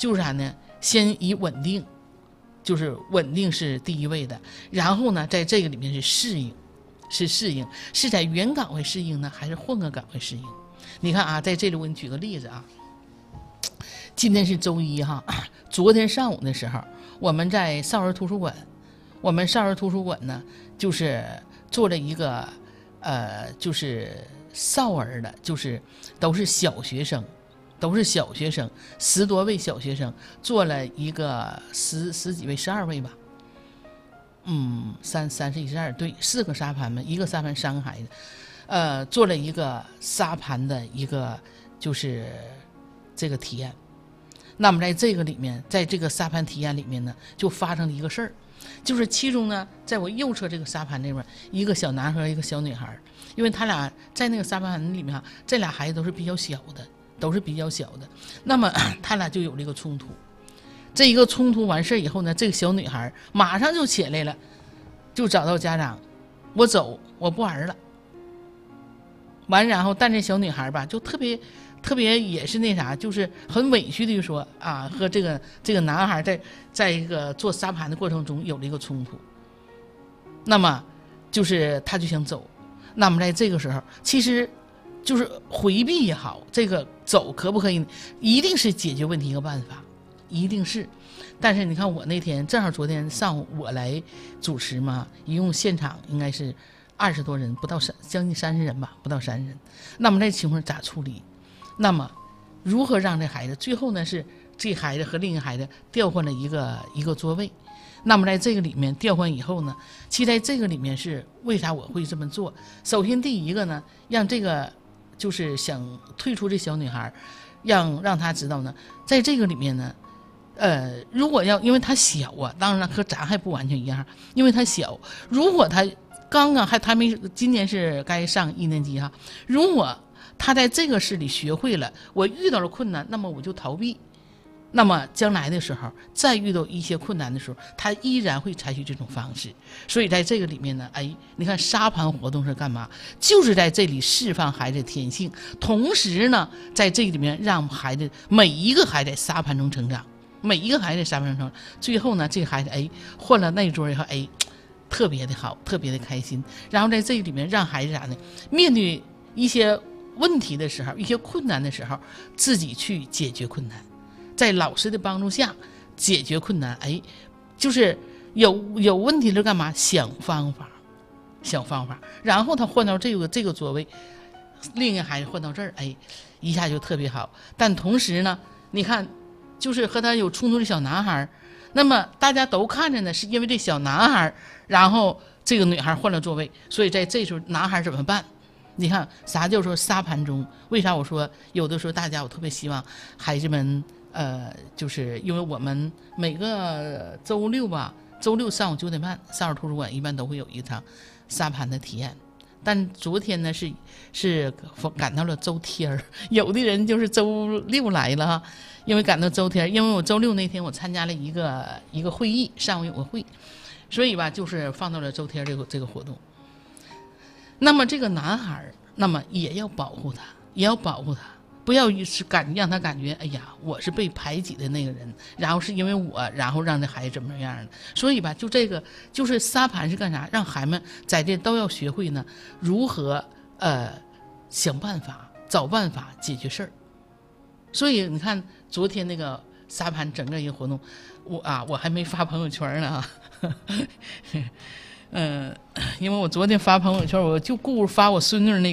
就是啥呢？先以稳定，就是稳定是第一位的。然后呢，在这个里面是适应，是在原岗位适应呢，还是换个岗位适应？你看啊，在这里我给你举个例子啊。今天是周一哈，昨天上午的时候，我们在少儿图书馆，呢，就是做了一个就是少儿的，就是都是小学生，10多位小学生，做了一个十几位，12位吧。3012对，4个沙盘嘛，一个沙盘3个孩子，做了一个沙盘的一个就是这个体验。那么在这个里面，在这个沙盘体验里面呢，就发生了一个事儿，就是其中呢，在我右侧这个沙盘那边，一个小男孩一个小女孩，因为他俩在那个沙盘里面，这俩孩子都是比较小的，那么他俩就有这个冲突。这一个冲突完事以后呢，这个小女孩马上就起来了，就找到家长，我走，我不玩了。完，然后但这小女孩吧，就特别也是那啥，就是很委屈的就说啊，和这个男孩在一个做沙盘的过程中有了一个冲突，那么就是他就想走。那么在这个时候，其实就是回避也好，这个走可不可以，一定是解决问题一个办法，一定是。但是你看我那天正好昨天上午我来主持嘛，一共现场应该是20多人，不到将近30人吧，不到30人。那么这情况咋处理？那么如何让这孩子最后呢，是这孩子和另一个孩子调换了一个座位。那么在这个里面调换以后呢，其实在这个里面是为啥我会这么做？首先第一个呢，让这个就是想退出这小女孩，让她知道呢，在这个里面呢，如果因为她小啊，当然了和咱还不完全一样，因为她小，如果她刚刚还没，今年是该上1年级哈，如果他在这个事里学会了，我遇到了困难，那么我就逃避，那么将来的时候再遇到一些困难的时候，他依然会采取这种方式。所以在这个里面呢，你看沙盘活动是干嘛？就是在这里释放孩子的天性，同时呢，在这里面让孩子每一个孩子在沙盘中成长，最后呢，这个孩子换了那桌以后，特别的好，特别的开心。然后在这里面让孩子啥呢？面对一些问题的时候，一些困难的时候，自己去解决困难，在老师的帮助下解决困难。就是有问题了干嘛？想方法，然后他换到这个座位，另一个孩子换到这儿，一下就特别好。但同时呢，你看，就是和他有冲突的小男孩，那么大家都看着呢，是因为这小男孩，然后这个女孩换了座位，所以在这时候男孩怎么办？你看啥叫做沙盘中？为啥我说有的时候我特别希望孩子们就是因为我们每个周六上午9点半，少儿图书馆一般都会有一场沙盘的体验。但昨天呢是赶到了周天，有的人就是周六来了哈，因为赶到周天，因为我周六那天我参加了一个会议，上午有个会，所以吧就是放到了周天这个活动。那么这个男孩，那么也要保护他，不要让他感觉我是被排挤的那个人，然后是因为我，然后让这孩子怎么样的。所以吧，就这个就是沙盘是干啥？让孩子们在这都要学会呢，如何想办法、找办法解决事儿。所以你看昨天那个沙盘整个一个活动，我还没发朋友圈呢啊。因为我昨天发朋友圈，我就顾着发我孙女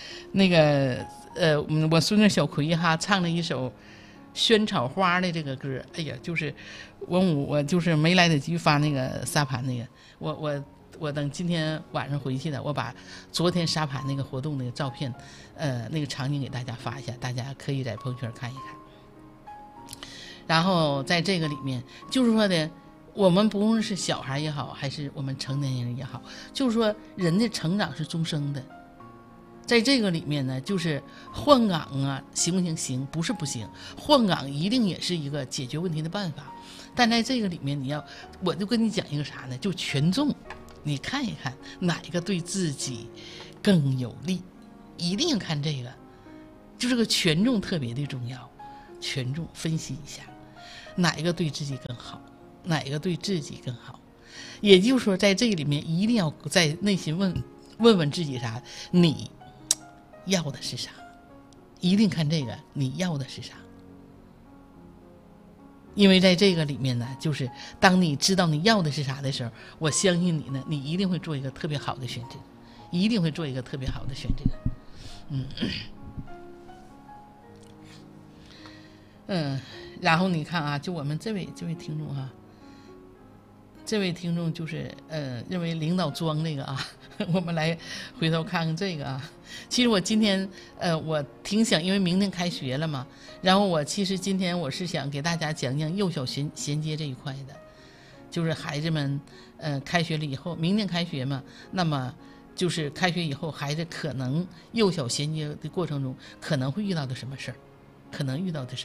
我孙女小葵哈唱了一首萱草花的这个歌，就是我就是没来得及发那个沙盘那个，我等今天晚上回去的，我把昨天沙盘那个活动那个照片，那个场景给大家发一下，大家可以在朋友圈看一看。然后在这个里面，就是说的。我们不论是小孩也好，还是我们成年人也好，就是说人的成长是终生的。在这个里面呢，就是换岗啊，行不行？行，不是不行，换岗一定也是一个解决问题的办法。但在这个里面，我就跟你讲一个啥呢？就权重，你看一看哪一个对自己更有利，一定要看这个。就这个权重特别的重要，权重分析一下。 哪一个对自己更好，哪一个对自己更好。也就是说，在这里面一定要在内心问问自己啥，你要的是啥？一定看这个，你要的是啥？因为在这个里面呢，就是当你知道你要的是啥的时候，我相信你呢，你一定会做一个特别好的选择，一定会做一个特别好的选择。然后你看啊，就我们这位听众啊，这位听众就是认为领导装那个啊，我们来回头看看这个啊。其实我今天我挺想，因为明天开学了嘛，然后我其实今天我是想给大家讲讲幼小衔接这一块的，就是孩子们开学了以后，明天开学嘛，那么就是开学以后孩子可能幼小衔接的过程中可能会遇到的什么事儿，可能遇到的什